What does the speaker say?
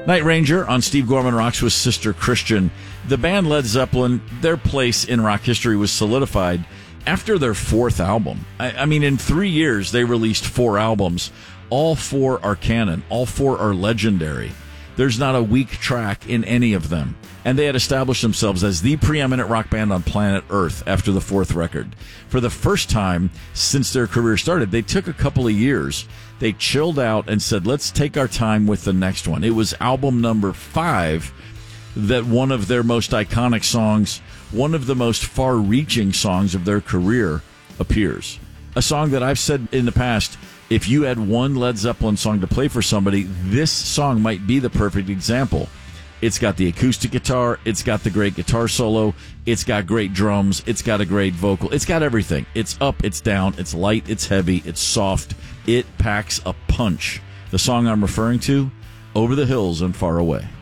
Night Ranger on Steve Gorman Rocks with Sister Christian. The band Led Zeppelin, their place in rock history was solidified after their fourth album. I mean, in 3 years, they released 4 albums. All 4 are canon. All 4 are legendary. There's not a weak track in any of them. And they had established themselves as the preeminent rock band on planet Earth after the 4th record. For the first time since their career started, they took a couple of years. They chilled out and said, let's take our time with the next one. It was album number 5 that one of their most iconic songs, one of the most far-reaching songs of their career, appears. A song that I've said in the past, if you had one Led Zeppelin song to play for somebody, this song might be the perfect example. It's got the acoustic guitar, it's got the great guitar solo, it's got great drums, it's got a great vocal, it's got everything. It's up, it's down, it's light, it's heavy, it's soft. It packs a punch. The song I'm referring to, Over the Hills and Far Away.